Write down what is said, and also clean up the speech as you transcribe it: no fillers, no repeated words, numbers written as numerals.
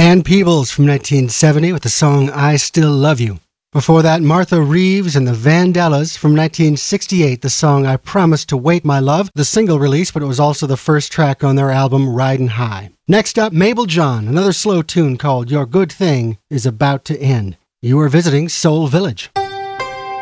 Ann Peebles from 1970 with the song I Still Love You. Before that, Martha Reeves and the Vandellas from 1968, the song I Promised to Wait My Love, the single release, but it was also the first track on their album Ridin' High. Next up, Mabel John, another slow tune called Your Good Thing Is About to End. You are visiting Soul Village.